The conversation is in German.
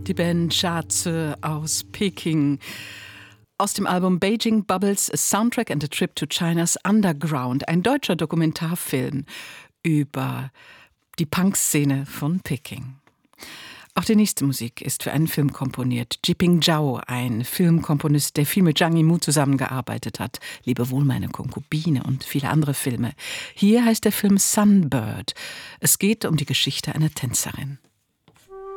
Die Band Jia-Zi aus Peking. Aus dem Album Beijing Bubbles, A Soundtrack and a Trip to China's Underground. Ein deutscher Dokumentarfilm über die Punkszene von Peking. Auch die nächste Musik ist für einen Film komponiert. Jiping Zhao, ein Filmkomponist, der viel mit Zhang Yimou zusammengearbeitet hat. Lebe wohl, meine Konkubine und viele andere Filme. Hier heißt der Film Sunbird. Es geht um die Geschichte einer Tänzerin.